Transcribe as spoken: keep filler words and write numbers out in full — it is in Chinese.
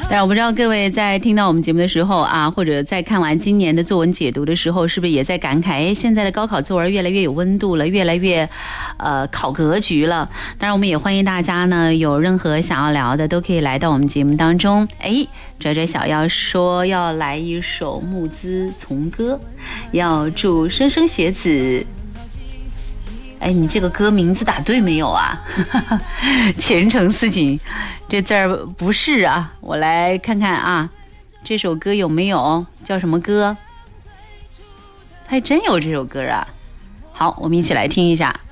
当然我不知道各位在听到我们节目的时候啊，或者在看完今年的作文解读的时候，是不是也在感慨，哎，现在的高考作文越来越有温度了，越来越呃考格局了。当然我们也欢迎大家呢，有任何想要聊的都可以来到我们节目当中。哎，拽拽小妖说要来一首募资从歌，要祝生生鞋子。哎，你这个歌名字打对没有啊？前程似锦，这字儿不是啊。我来看看啊，这首歌有没有？叫什么歌？还真有这首歌啊。好，我们一起来听一下。